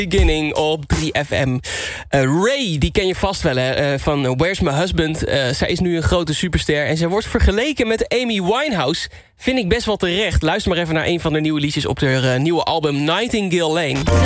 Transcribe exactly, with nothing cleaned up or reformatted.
Beginning op drie F M. Uh, Ray, die ken je vast wel, hè, uh, van Where's My Husband. Uh, zij is nu een grote superster en zij wordt vergeleken met Amy Winehouse. Vind ik best wel terecht. Luister maar even naar een van de nieuwe liedjes op haar uh, nieuwe album Nightingale Lane.